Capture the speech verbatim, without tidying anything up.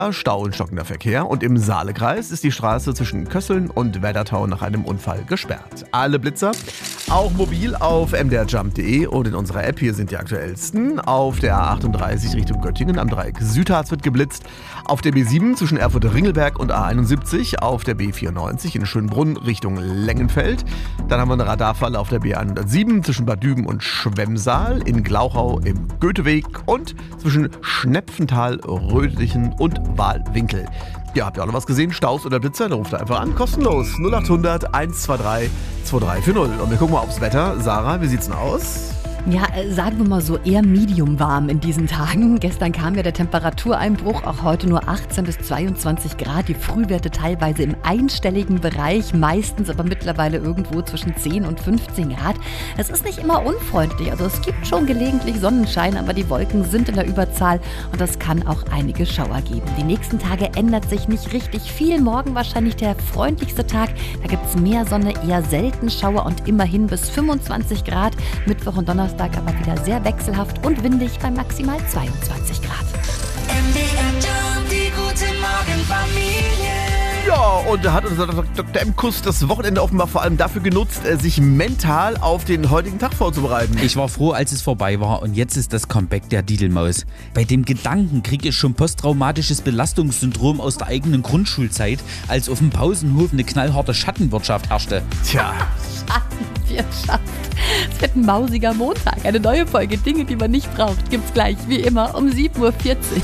Stau und stockender Verkehr und im Saalekreis ist die Straße zwischen Kösseln und Weddertau nach einem Unfall gesperrt. Alle Blitzer, auch mobil auf m d r jump punkt d e und in unserer App, hier sind die aktuellsten. Auf der A achtunddreißig Richtung Göttingen am Dreieck Südharz wird geblitzt. Auf der B sieben zwischen Erfurt-Ringelberg und A einundsiebzig. Auf der B vierundneunzig in Schönbrunn Richtung Lengenfeld. Dann haben wir eine Radarfalle auf der B hundertsieben zwischen Bad Düben und Schwemmsaal. In Glauchau im Goetheweg und zwischen Schnepfenthal, Rödlichen und Wahlwinkel. Ja, habt ihr auch noch was gesehen? Staus oder Blitzer? Dann ruft ihr einfach an. Kostenlos. null acht hundert eins zwei drei zwei drei vier null. Und wir gucken mal aufs Wetter. Sarah, wie sieht's denn aus? Ja, äh, sagen wir mal so eher medium warm in diesen Tagen. Gestern kam ja der Temperatureinbruch, auch heute nur achtzehn bis zweiundzwanzig Grad. Die Frühwerte teilweise im einstelligen Bereich, meistens aber mittlerweile irgendwo zwischen zehn und fünfzehn Grad. Es ist nicht immer unfreundlich, also es gibt schon gelegentlich Sonnenschein, aber die Wolken sind in der Überzahl und es kann auch einige Schauer geben. Die nächsten Tage ändert sich nicht richtig viel. Morgen wahrscheinlich der freundlichste Tag. Da gibt es mehr Sonne, eher selten Schauer und immerhin bis fünfundzwanzig Grad. Mittwoch und Donnerstag aber wieder sehr wechselhaft und windig bei maximal zweiundzwanzig Grad. M D R Jump, die gute Morgenfamilie. Ja, und da hat unser Doktor M-Kuss das Wochenende offenbar vor allem dafür genutzt, sich mental auf den heutigen Tag vorzubereiten. Ich war froh, als es vorbei war und jetzt ist das Comeback der Didelmaus. Bei dem Gedanken kriege ich schon posttraumatisches Belastungssyndrom aus der eigenen Grundschulzeit, als auf dem Pausenhof eine knallharte Schattenwirtschaft herrschte. Tja. Schattenwirtschaft. Es wird ein mausiger Montag. Eine neue Folge Dinge, die man nicht braucht, gibt's gleich, wie immer, um sieben Uhr vierzig.